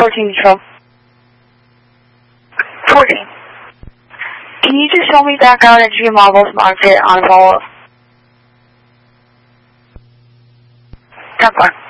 14 Control. 14. Can you just show me back out at G Marbles Market on follow-up? 10-4.